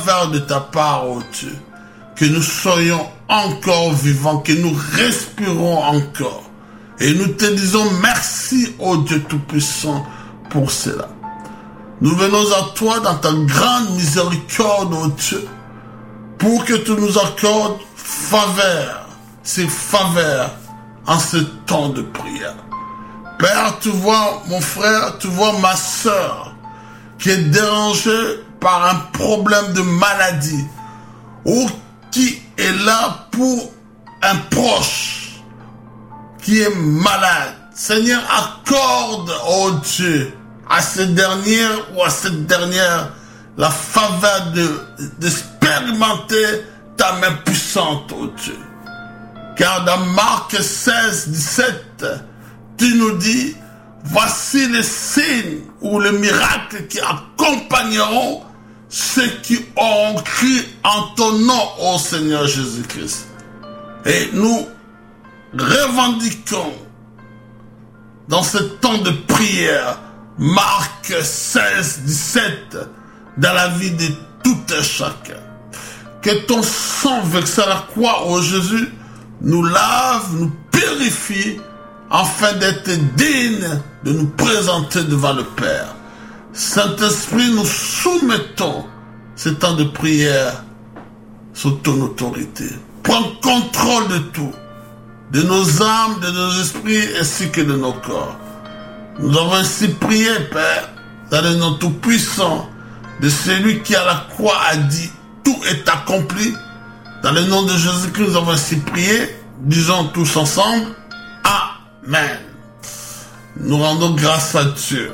faveur de ta part, oh Dieu, que nous soyons encore vivants, que nous respirons encore. Et nous te disons merci, ô Dieu Tout-Puissant, pour cela. Nous venons à toi dans ta grande miséricorde, ô Dieu, pour que tu nous accordes faveur, ces faveurs en ce temps de prière. Père, tu vois mon frère, tu vois ma soeur qui est dérangée par un problème de maladie ou qui est là pour un proche qui est malade. Seigneur, accorde, oh Dieu, à ce dernier ou à cette dernière la faveur d'expérimenter ta main puissante, oh Dieu. Car dans Marc 16, 17, tu nous dis, voici les signes ou les miracles qui accompagneront ceux qui auront cru en ton nom, ô Seigneur Jésus-Christ. Et nous revendiquons dans ce temps de prière Marc 16, 17 dans la vie de tout un chacun. Que ton sang versé à la croix, ô Jésus, nous lave, nous purifie afin d'être dignes de nous présenter devant le Père. Saint-Esprit, nous soumettons ce temps de prière sous ton autorité. Prends contrôle de tout, de nos âmes, de nos esprits ainsi que de nos corps. Nous avons ainsi prié, Père, dans le nom tout-puissant de celui qui à la croix a dit tout est accompli. Dans le nom de Jésus-Christ, nous avons ainsi prié. Disons tous ensemble, Amen. Nous rendons grâce à Dieu.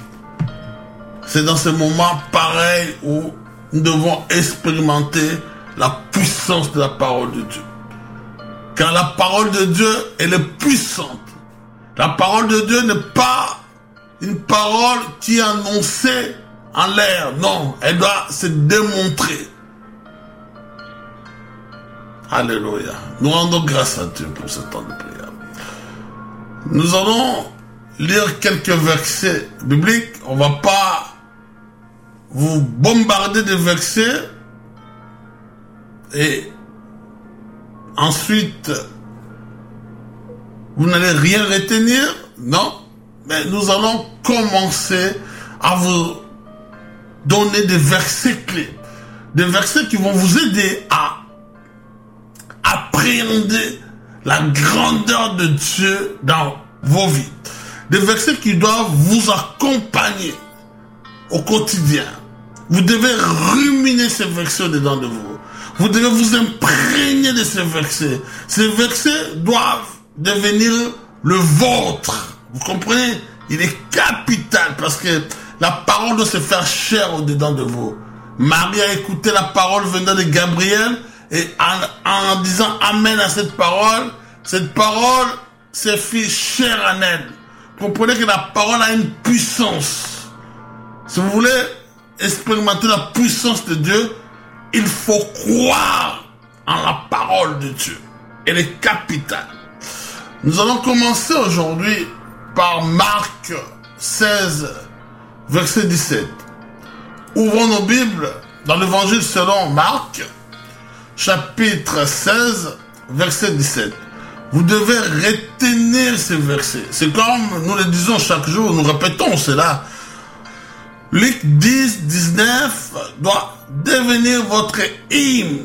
C'est dans ce moment pareil où nous devons expérimenter la puissance de la parole de Dieu. Car la parole de Dieu, elle est puissante. La parole de Dieu n'est pas une parole qui est annoncée en l'air. Non, elle doit se démontrer. Alléluia. Nous rendons grâce à Dieu pour ce temps de prière. Nous allons lire quelques versets bibliques. On ne va pas vous bombarder de versets et ensuite vous n'allez rien retenir. Non. Mais nous allons commencer à vous donner des versets clés. Des versets qui vont vous aider à appréhender la grandeur de Dieu dans vos vies. Des versets qui doivent vous accompagner au quotidien. Vous devez ruminer ces versets dedans de vous. Vous devez vous imprégner de ces versets. Ces versets doivent devenir le vôtre. Vous comprenez? Il est capital parce que la parole doit se faire chair au-dedans de vous. Marie a écouté la parole venant de Gabriel et en disant Amen à cette parole s'est fait chair en elle. Comprenez que la parole a une puissance. Si vous voulez expérimenter la puissance de Dieu, il faut croire en la parole de Dieu. Elle est capitale. Nous allons commencer aujourd'hui par Marc 16, verset 17. Ouvrons nos Bibles dans l'évangile selon Marc, chapitre 16, verset 17. Vous devez retenir ces versets. C'est comme nous le disons chaque jour, nous répétons cela. Luc 10, 19 doit devenir votre hymne.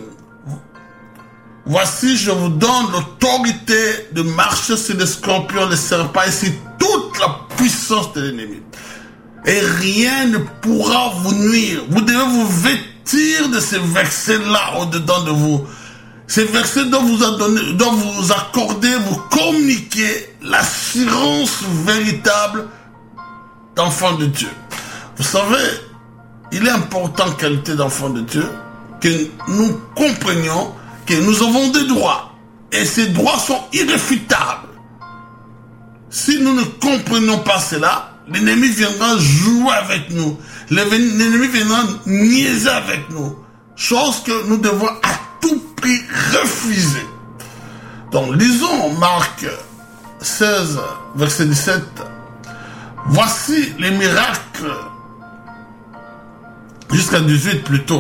Voici, je vous donne l'autorité de marcher sur les scorpions, les serpents et sur toute la puissance de l'ennemi. Et rien ne pourra vous nuire. Vous devez vous vêtir de ces versets-là au-dedans de vous. Ces versets doivent vous accorder, vous communiquer l'assurance véritable d'enfant de Dieu. Vous savez, il est important, qualité d'enfant de Dieu, que nous comprenions que nous avons des droits. Et ces droits sont irréfutables. Si nous ne comprenons pas cela, l'ennemi viendra jouer avec nous. L'ennemi viendra niaiser avec nous. Chose que nous devons à tout prix refuser. Donc, lisons Marc 16, verset 17. Voici les miracles, jusqu'à 18 plutôt.